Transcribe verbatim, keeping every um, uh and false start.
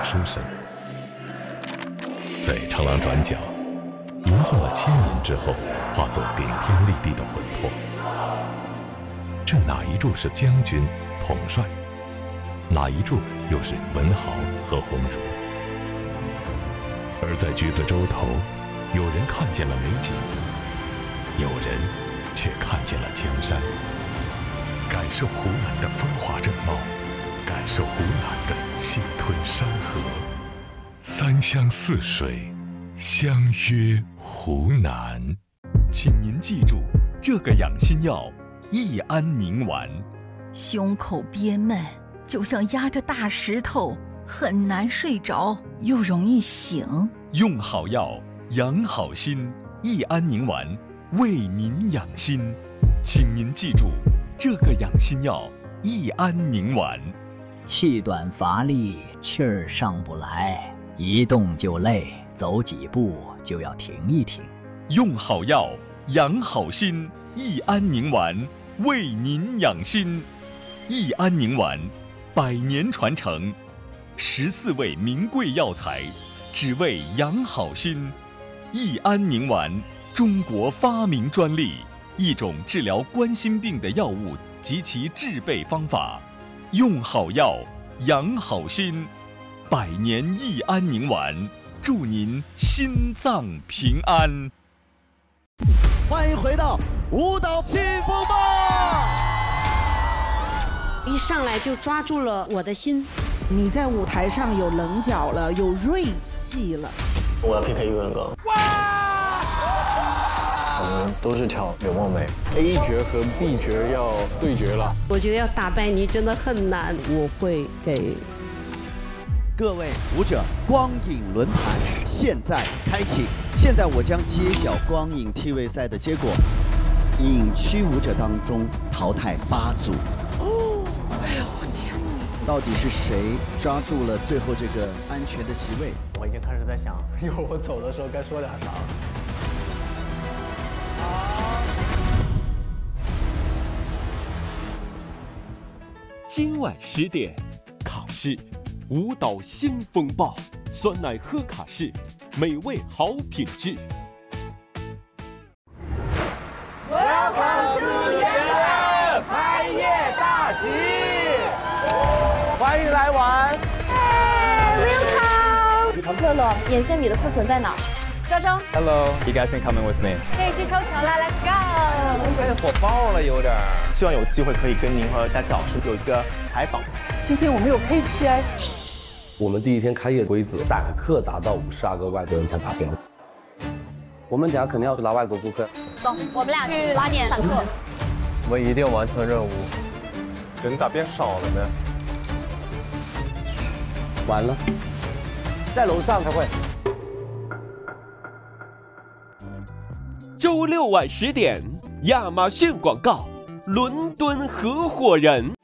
书声，在长廊转角吟诵了千年之后，化作顶天立地的魂魄。这哪一柱是将军统帅，哪一柱又是文豪和鸿儒？而在橘子洲头，有人看见了美景，有人却看见了江山。感受湖南的风华正茂，感受湖南的气吞山河，三湘四水，相约湖南。 请您记住这个养心药益安宁丸。 胸口憋闷，就像压着大石头，很难睡着，又容易醒。 用好药，养好心，益安宁丸为您养心。请您记住这个养心药益安宁丸。 气短乏力，气儿上不来，一动就累，走几步就要停一停。 用好药，养好心，益安宁丸为您养心。益安宁丸，百年传承，十四味名贵药材，只为养好心。益安宁丸，中国发明专利，一种治疗冠心病的药物及其制备方法。用好药，养好心，百年益安宁丸，祝您心脏平安。 欢迎回到舞蹈新风暴。 一上来就抓住了我的心。 你在舞台上有棱角了，有锐气了。 我要 P K 岳文刚。哇！我们都是跳柳梦梅 ，A 角和 B 角要对决了。 我觉得要打败你真的很难。 我会给各位舞者光影轮盘现在开启。现在我将揭晓光影 T V 赛的结果。影区舞者当中淘汰八组。哦，哎呀，我天！到底是谁抓住了最后这个安全的席位？ 我已经开始在想，一会儿我走的时候该说点啥了。 今晚十点，卡士舞蹈新风暴，酸奶喝卡士，美味好品质。 Welcome to 圆乐开业大吉，欢迎来玩。 Hey, welcome。乐乐，眼线笔的库存在哪？赵征 ，Hello, you guys can come in with me。 可以去抽球了 ，Let's go。 哎，火爆了有点。希望有机会可以跟您和佳琪老师有一个采访。 今天我们有 K P I。 我们第一天开业规则，散客达到五十二个外国人才达标。我们等下肯定要去拉外国顾客。 走，我们俩去拉点散客。 我们一定完成任务。 人咋变少了呢？ 完了，在楼上开会。 周六晚十点，亚马逊广告，伦敦合伙人。